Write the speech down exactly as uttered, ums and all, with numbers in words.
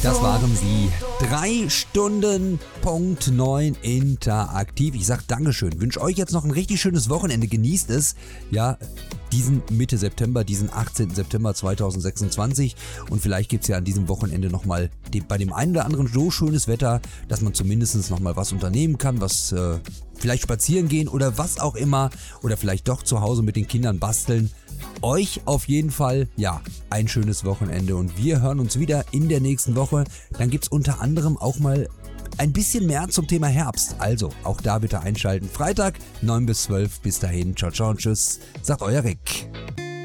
Das waren sie. Drei Stunden Punkt neun interaktiv. Ich sag Dankeschön. Wünsche euch jetzt noch ein richtig schönes Wochenende. Genießt es. Ja, diesen Mitte September, diesen achtzehnten September zweitausendsechsundzwanzig. Und vielleicht gibt es ja an diesem Wochenende nochmal bei dem einen oder anderen so schönes Wetter, dass man zumindest nochmal was unternehmen kann, was äh, vielleicht spazieren gehen oder was auch immer. Oder vielleicht doch zu Hause mit den Kindern basteln. Euch auf jeden Fall, ja, ein schönes Wochenende und wir hören uns wieder in der nächsten Woche. Dann gibt es unter anderem auch mal ein bisschen mehr zum Thema Herbst. Also, auch da bitte einschalten. Freitag, neun bis zwölf. Bis dahin, ciao, ciao und tschüss. Sagt euer Rick.